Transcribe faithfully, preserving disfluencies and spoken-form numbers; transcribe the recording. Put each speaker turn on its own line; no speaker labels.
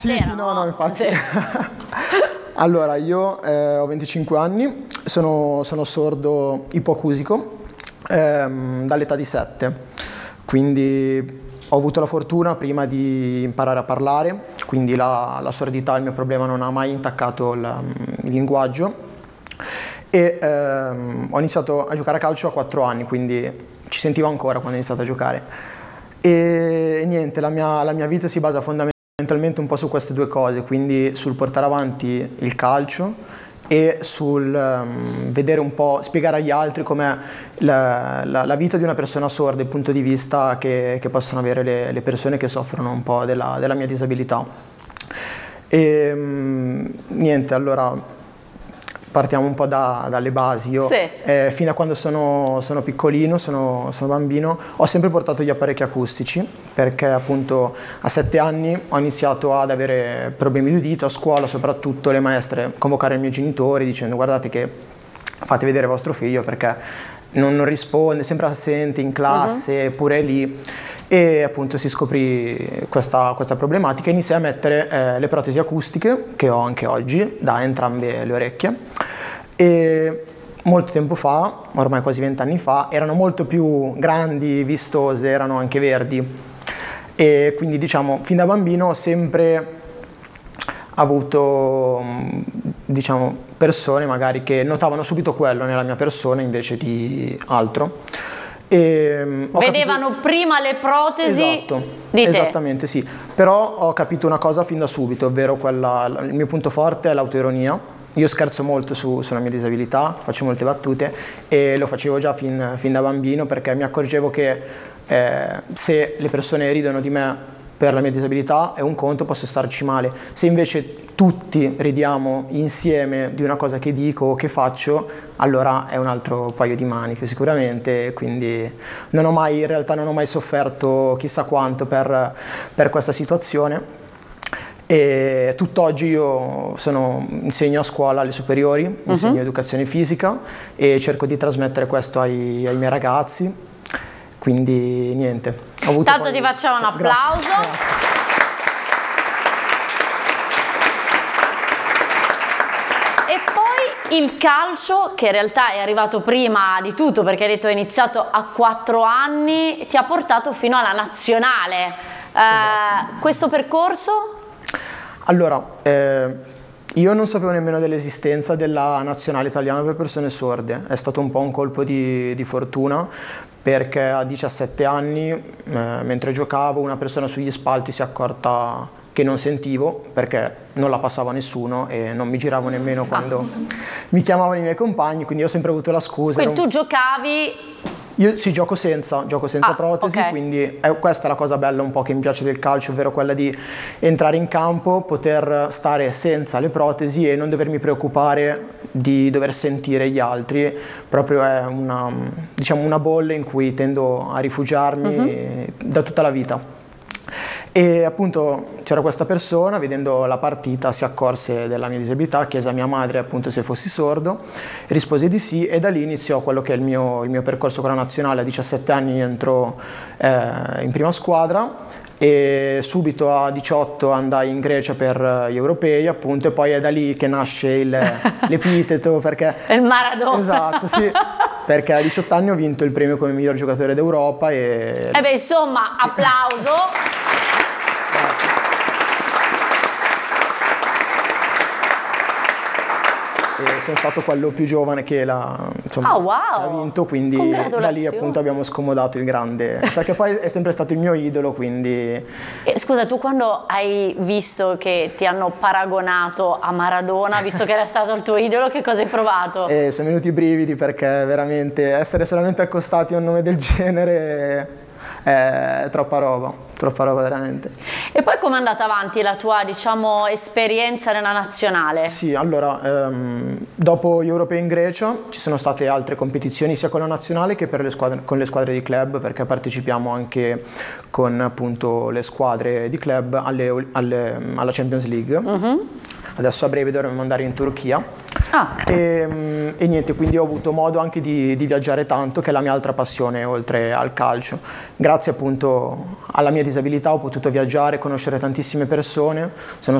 Sì, sì, no, no, infatti. Sì. Allora, io eh, ho venticinque anni, sono, sono sordo ipoacusico ehm, dall'età di sette, quindi ho avuto la fortuna prima di imparare a parlare, quindi la, la sordità, il mio problema, non ha mai intaccato il, il linguaggio, e ehm, ho iniziato a giocare a calcio a quattro anni, quindi ci sentivo ancora quando ho iniziato a giocare. E niente, la mia, la mia vita si basa fondamentalmente un po' su queste due cose, quindi sul portare avanti il calcio e sul um, vedere un po', spiegare agli altri com'è la, la, la vita di una persona sorda, il punto di vista che, che possono avere le, le persone che soffrono un po' della, della mia disabilità. E um, niente, allora partiamo un po' da, dalle basi. Io
sì.
eh, fino a quando sono, sono piccolino, sono, sono bambino, ho sempre portato gli apparecchi acustici, perché appunto a sette anni ho iniziato ad avere problemi di udito a scuola, soprattutto le maestre convocare i miei genitori dicendo: guardate che fate vedere vostro figlio perché non, non risponde, sempre assente in classe, uh-huh. pure lì. E appunto si scoprì questa, questa problematica e iniziai a mettere eh, le protesi acustiche, che ho anche oggi, da entrambe le orecchie. E molto tempo fa, ormai quasi vent'anni fa, erano molto più grandi, vistose, erano anche verdi. E quindi diciamo, fin da bambino ho sempre avuto, diciamo, persone magari che notavano subito quello nella mia persona invece di altro. E
vedevano capito... prima le protesi
esatto,
di te.
Esattamente, sì. Però ho capito una cosa fin da subito, ovvero quella, il mio punto forte è l'autoironia. Io scherzo molto su, sulla mia disabilità, faccio molte battute e lo facevo già fin, fin da bambino, perché mi accorgevo che eh, se le persone ridono di me per la mia disabilità è un conto, posso starci male. Se invece tutti ridiamo insieme di una cosa che dico o che faccio, allora è un altro paio di maniche sicuramente. Quindi non ho mai, in realtà non ho mai sofferto chissà quanto per, per questa situazione. E tutt'oggi io sono, insegno a scuola alle superiori, uh-huh. insegno educazione fisica e cerco di trasmettere questo ai, ai miei ragazzi. Quindi niente. Ho avuto
Tanto
poi...
ti facciamo un applauso.
Grazie.
E poi il calcio, che in realtà è arrivato prima di tutto, perché hai detto hai iniziato a quattro anni, ti ha portato fino alla nazionale. Eh,
esatto.
Questo percorso?
Allora, eh, io non sapevo nemmeno dell'esistenza della nazionale italiana per persone sorde. È stato un po' un colpo di, di fortuna, perché a diciassette anni, eh, mentre giocavo, una persona sugli spalti si è accorta che non sentivo, perché non la passava nessuno e non mi giravo nemmeno quando ah. mi chiamavano i miei compagni, quindi ho sempre avuto la scusa.
Quindi
un...
tu giocavi...
Io sì, gioco senza, gioco senza
ah,
protesi,
okay.
quindi è, questa è la cosa bella un po' che mi piace del calcio, ovvero quella di entrare in campo, poter stare senza le protesi e non dovermi preoccupare di dover sentire gli altri. Proprio è una, diciamo, una bolla in cui tendo a rifugiarmi uh-huh. da tutta la vita. E appunto c'era questa persona, vedendo la partita si accorse della mia disabilità, chiese a mia madre appunto se fossi sordo, rispose di sì e da lì iniziò quello che è il mio, il mio percorso con la nazionale. A diciassette anni entro eh, in prima squadra e subito a diciotto andai in Grecia per gli europei appunto, e poi è da lì che nasce il, l'epiteto, perché
il Maradona.
Esatto, sì. Perché a diciotto anni ho vinto il premio come miglior giocatore d'Europa e...
Eh beh, insomma, sì. Applauso.
E sono stato quello più giovane che l'ha, insomma,
oh, wow.
che ha vinto, quindi da lì appunto abbiamo scomodato il grande, perché poi è sempre stato il mio idolo, quindi...
E, scusa, tu quando hai visto che ti hanno paragonato a Maradona, visto che era stato il tuo idolo, che cosa hai provato?
E sono venuti i brividi, perché veramente essere solamente accostati a un nome del genere è troppa roba, troppa roba veramente.
E poi com'è andata avanti la tua, diciamo, esperienza nella nazionale?
Sì, allora, ehm, dopo gli europei in Grecia ci sono state altre competizioni sia con la nazionale che per le squadre, con le squadre di club, perché partecipiamo anche con appunto le squadre di club alle, alle, alla Champions League. Uh-huh. Adesso a breve dovremmo andare in Turchia.
Ah.
E, e niente, quindi ho avuto modo anche di, di viaggiare tanto, che è la mia altra passione oltre al calcio. Grazie appunto alla mia disabilità ho potuto viaggiare, conoscere tantissime persone, sono